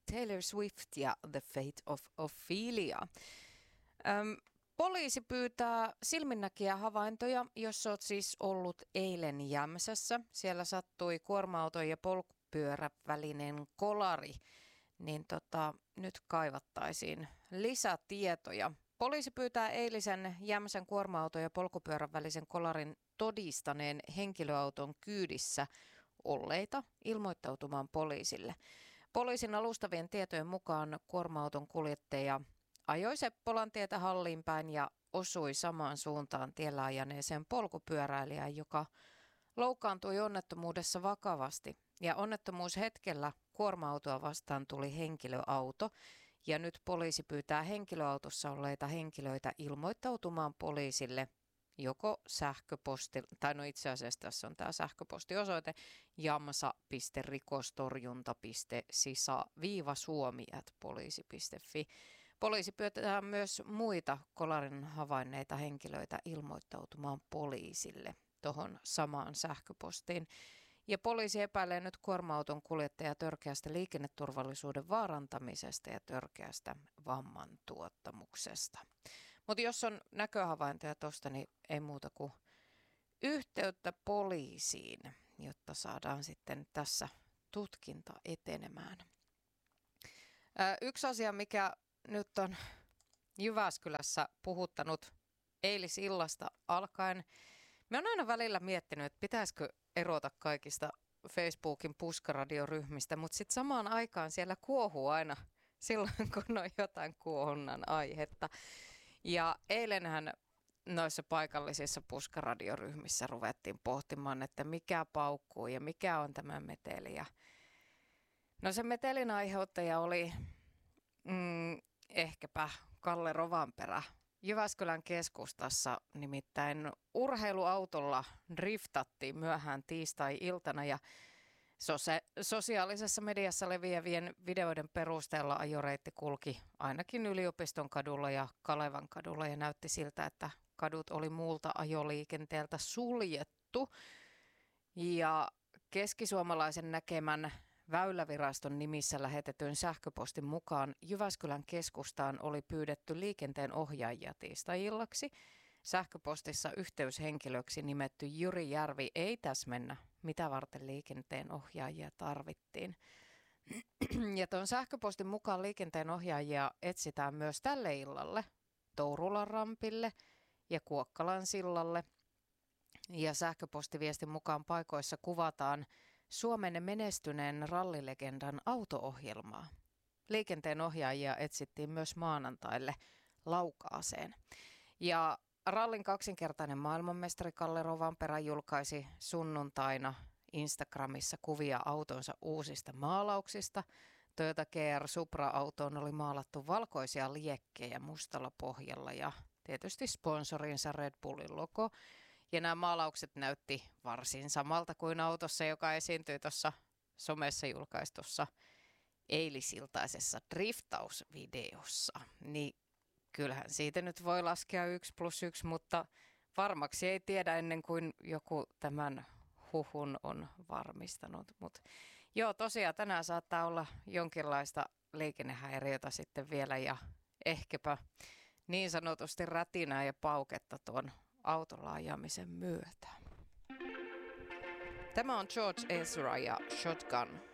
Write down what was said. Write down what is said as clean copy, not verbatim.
Taylor Swift ja The Fate of Ophelia. Poliisi pyytää silminnäkijä havaintoja, jos olet siis ollut eilen Jämsässä. Siellä sattui kuorma-auton ja polkupyörävälinen kolari, niin nyt kaivattaisiin lisätietoja. Poliisi pyytää eilisen Jämsän kuorma-auton ja polkupyörän välisen kolarin todistaneen henkilöauton kyydissä olleita ilmoittautumaan poliisille. Poliisin alustavien tietojen mukaan kuorma-auton kuljettaja ajoi Seppolan tietä Halliin päin ja osui samaan suuntaan tiellä ajaneeseen polkupyöräilijään, joka loukkaantui onnettomuudessa vakavasti. Ja onnettomuushetkellä kuorma-autoa vastaan tuli henkilöauto ja nyt poliisi pyytää henkilöautossa olleita henkilöitä ilmoittautumaan poliisille joko sähköposti, tai no itse asiassa tässä on tämä sähköpostiosoite jamsa.rikostorjunta.sisa-suomi@poliisi.fi. Poliisi pyytää myös muita kolarin havainneita henkilöitä ilmoittautumaan poliisille tuohon samaan sähköpostiin. Ja poliisi epäilee nyt kuorma-auton kuljettaja törkeästä liikenneturvallisuuden vaarantamisesta ja törkeästä vamman tuottamuksesta. Mutta jos on näköhavaintoja tuosta, niin ei muuta kuin yhteyttä poliisiin, jotta saadaan sitten tässä tutkinta etenemään. Yksi asia, mikä nyt on Jyväskylässä puhuttanut eilisillasta alkaen. Me on aina välillä miettinyt, että pitäisikö erota kaikista Facebookin puskaradioryhmistä, mutta sitten samaan aikaan siellä kuohuu aina silloin, kun on jotain kuohunnan aihetta. Ja eilenhän noissa paikallisissa puskaradioryhmissä ruvettiin pohtimaan, että mikä paukkuu ja mikä on tämä meteli. Ja no se metelin aiheuttaja oli ehkäpä Kalle Rovanperä. Jyväskylän keskustassa nimittäin urheiluautolla driftattiin myöhään tiistai-iltana ja sosiaalisessa mediassa leviävien videoiden perusteella ajoreitti kulki ainakin Yliopiston kadulla ja Kalevan kadulla ja näytti siltä, että kadut oli muulta ajoliikenteeltä suljettu. Ja keskisuomalaisen näkemän Väyläviraston nimissä lähetetyn sähköpostin mukaan Jyväskylän keskustaan oli pyydetty liikenteen ohjaajia tiistai-illaksi. Sähköpostissa yhteyshenkilöksi nimetty Jyri Järvi ei täsmennä, mitä varten liikenteen ohjaajia tarvittiin. Ja tuon sähköpostin mukaan liikenteen ohjaajia etsitään myös tälle illalle, Tourulan rampille ja Kuokkalan sillalle. Ja sähköpostiviestin mukaan paikoissa kuvataan Suomen menestyneen rallilegendan auto-ohjelmaa. Liikenteen ohjaajia etsittiin myös maanantaille Laukaaseen. Ja rallin kaksinkertainen maailmanmestari Kalle Rovanperä julkaisi sunnuntaina Instagramissa kuvia autonsa uusista maalauksista. Toyota GR Supra-autoon oli maalattu valkoisia liekkejä mustalla pohjalla ja tietysti sponsorinsa Red Bullin logo. Ja nämä maalaukset näytti varsin samalta kuin autossa, joka esiintyi tuossa somessa julkaistussa eilisiltaisessa driftausvideossa. Niin kyllähän siitä nyt voi laskea 1+1, mutta varmaksi ei tiedä ennen kuin joku tämän huhun on varmistanut. Mutta joo, tosiaan tänään saattaa olla jonkinlaista liikennehäiriötä sitten vielä ja ehkäpä niin sanotusti rätinää ja pauketta tuon autolla ajamisen myötä. Tämä on George Ezra ja Shotgun.